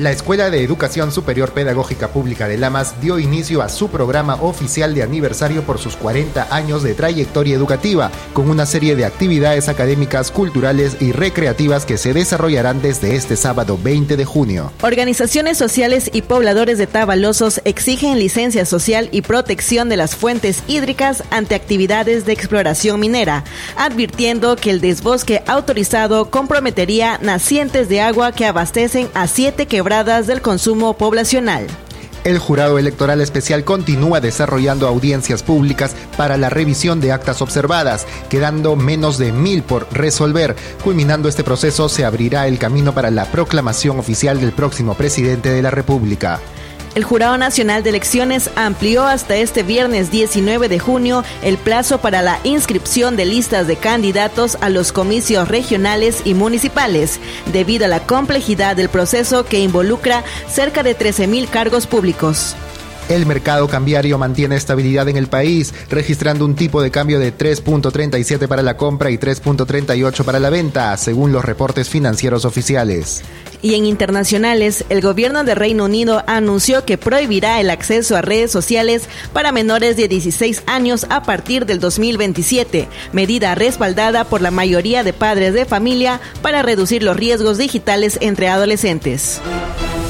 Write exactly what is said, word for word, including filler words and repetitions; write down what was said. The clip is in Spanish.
La Escuela de Educación Superior Pedagógica Pública de Lamas dio inicio a su programa oficial de aniversario por sus cuarenta años de trayectoria educativa, con una serie de actividades académicas, culturales y recreativas que se desarrollarán desde este sábado veinte de junio. Organizaciones sociales y pobladores de Tavalosos exigen licencia social y protección de las fuentes hídricas ante actividades de exploración minera, advirtiendo que el desbosque autorizado comprometería nacientes de agua que abastecen a siete quebradas del consumo poblacional. El Jurado Electoral Especial continúa desarrollando audiencias públicas para la revisión de actas observadas, quedando menos de mil por resolver. Culminando este proceso, se abrirá el camino para la proclamación oficial del próximo presidente de la República. El Jurado Nacional de Elecciones amplió hasta este viernes diecinueve de junio el plazo para la inscripción de listas de candidatos a los comicios regionales y municipales, debido a la complejidad del proceso que involucra cerca de trece mil cargos públicos. El mercado cambiario mantiene estabilidad en el país, registrando un tipo de cambio de tres punto treinta y siete para la compra y tres punto treinta y ocho para la venta, según los reportes financieros oficiales. Y en internacionales, el gobierno de Reino Unido anunció que prohibirá el acceso a redes sociales para menores de dieciséis años a partir del dos mil veintisiete, medida respaldada por la mayoría de padres de familia para reducir los riesgos digitales entre adolescentes.